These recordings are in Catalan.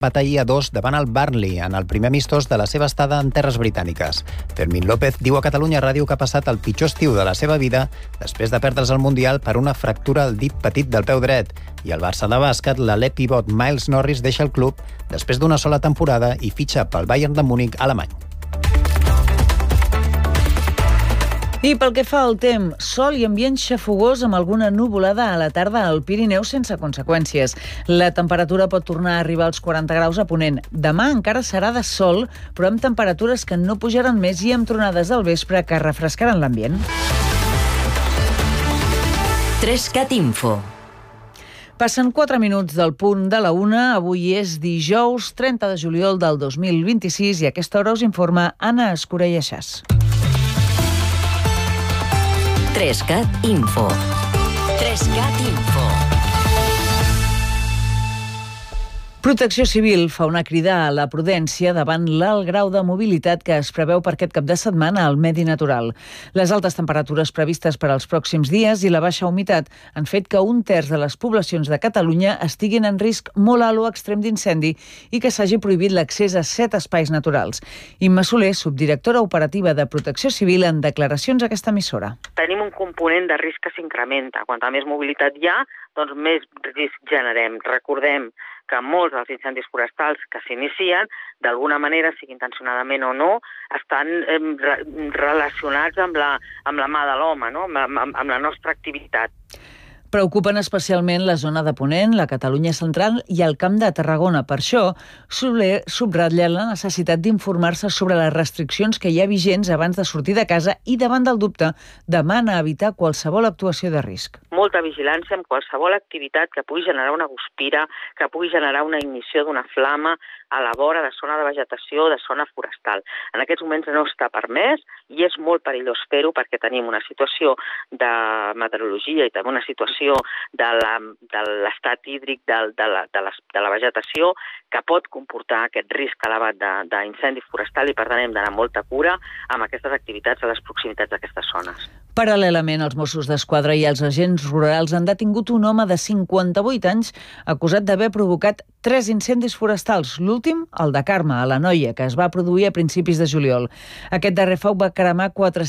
Ahir a 2 davant el Burnley en el primer amistós de la seva estada en terres britàniques. Fermín López diu a Catalunya Ràdio que ha passat el pitjor estiu de la seva vida després de perdre's el Mundial per una fractura al dit petit del peu dret. I el Barça de bàsquet, l'alè pivot Miles Norris deixa el club després d'una sola temporada i fitxa pel Bayern de Múnich alemany. I pel que fa al temps, sol i ambient xafogós amb alguna nuvolada a la tarda al Pirineu sense conseqüències. La temperatura pot tornar a arribar als 40 graus a Ponent. Demà encara serà de sol, però amb temperatures que no pujaran més i amb tronades al vespre que refrescaran l'ambient. 3CAT Info. Passen 4 minuts del punt de la 1. Avui és dijous 30 de juliol del 2026 i a aquesta hora us informa Anna Escurelleixàs. 3CAT Info. 3CAT Info. Protecció Civil fa una crida a la prudència davant l'alt grau de mobilitat que es preveu per aquest cap de setmana al medi natural. Les altes temperatures previstes per als pròxims dies i la baixa humitat han fet que un terç de les poblacions de Catalunya estiguin en risc molt alt o extrem d'incendi i que s'hagi prohibit l'accés a 7 espais naturals. Imma Soler, subdirectora operativa de Protecció Civil, en declaracions a aquesta emissora. Tenim un component de risc que s'incrementa. Quanta més mobilitat hi ha, doncs més risc generem. Recordem que molts dels incendis forestals que s'inicien, d'alguna manera, sigui intencionadament o no, estan relacionats amb la mà de l'home, no? amb la nostra activitat. Preocupen especialment la zona de Ponent, la Catalunya central i el Camp de Tarragona. Per això, Soler subratlla la necessitat d'informar-se sobre les restriccions que hi ha vigents abans de sortir de casa i, davant del dubte, demana evitar qualsevol actuació de risc. Molta vigilància amb qualsevol activitat que pugui generar una guspira, que pugui generar una ignició d'una flama a la vora de zona de vegetació o de zona forestal. En aquests moments no està permès i és molt perillós fer-ho perquè tenim una situació de meteorologia i també una situació de l'estat hídric de la vegetació que pot comportar aquest risc elevat d'incendi forestal i per tant hem d'anar amb molta cura amb aquestes activitats a les proximitats d'aquestes zones. Paral·lelament, els Mossos d'Esquadra i els agents rurals han detingut un home de 58 anys acusat d'haver provocat 3 incendis forestals. L'últim, el de Carme, a l'Anoia, que es va produir a principis de juliol. Aquest darrer foc va cremar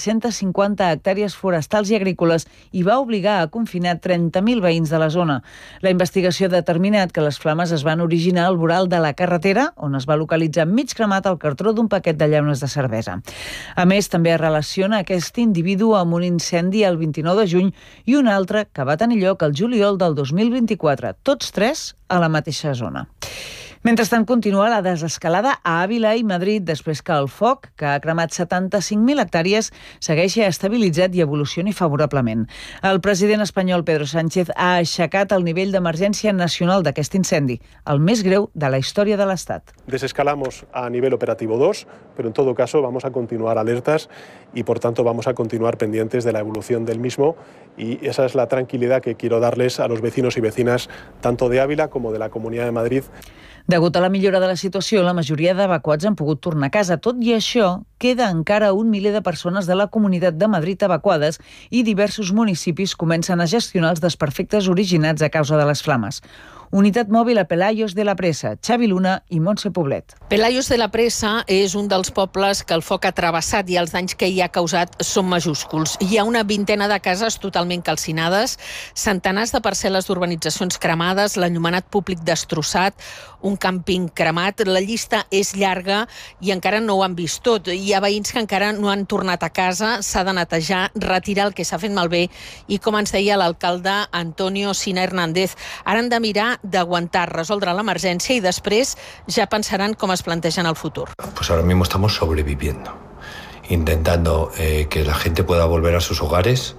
450 hectàrees forestals i agrícoles i va obligar a confinar 30.000 veïns de la zona. La investigació ha determinat que les flames es van originar al voral de la carretera, on es va localitzar mig cremat el cartró d'un paquet de llaunes de cervesa. A més, també es relaciona aquest individu amb un incendi el 29 de juny i un altre que va tenir lloc el juliol del 2024, tots 3 a la mateixa zona. Mentrestant, continua la desescalada a Àvila i Madrid després que el foc, que ha cremat 75.000 hectàrees, segueixi estabilitzat i evolucioni favorablement. El president espanyol Pedro Sánchez ha aixecat el nivell d'emergència nacional d'aquest incendi, el més greu de la història de l'Estat. Desescalamos a nivel operativo 2, pero en todo caso vamos a continuar alertas y por tanto vamos a continuar pendientes de la evolución del mismo y esa es la tranquilidad que quiero darles a los vecinos y vecinas tanto de Ávila como de la Comunidad de Madrid. Degut a la millora de la situació, la majoria d'evacuats han pogut tornar a casa. Tot i això, queda encara 1 miler de persones de la Comunitat de Madrid evacuades i diversos municipis comencen a gestionar els desperfectes originats a causa de les flames. Unitat mòbil a Pelayos de la Presa, Xavi Luna i Montse Poblet. Pelayos de la Presa és un dels pobles que el foc ha travessat i els danys que hi ha causat són majúsculs. Hi ha una vintena de cases totalment calcinades, centenars de parcel·les d'urbanitzacions cremades, l'enllumenat públic destrossat, un càmping cremat. La llista és llarga i encara no ho han vist tot. Hi ha veïns que encara no han tornat a casa, s'ha de netejar, retirar el que s'ha fet malbé i, com ens deia l'alcalde Antonio Sina Hernández, ara han de mirar d'aguantar, resoldre l'emergència i després ja pensaran com es plantegen el futur. Pues ahora mismo estamos sobreviviendo, intentando que la gente pueda volver a sus hogares,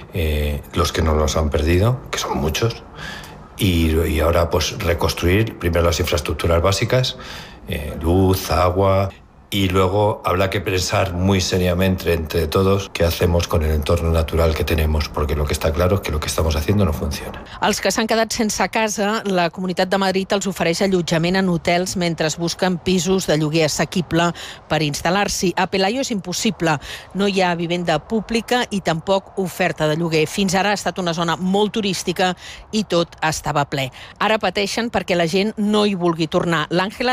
los que no los han perdido, que son muchos, y ahora pues reconstruir primero las infraestructuras básicas, luz, agua, y luego habrá que pensar muy seriamente entre todos qué hacemos con el entorno natural que tenemos, porque lo que está claro es que lo que estamos haciendo no funciona. Els que s'han quedat sense casa, la Comunitat de Madrid els ofereix allotjament en hotels mentre busquen pisos de lloguer assequible per instal·lar-s'hi. A Pelayo és impossible. No hi ha vivenda pública i tampoc oferta de lloguer. Fins ara ha estat una zona molt turística i tot estava ple. Ara pateixen perquè la gent no hi vulgui tornar. L'Àngela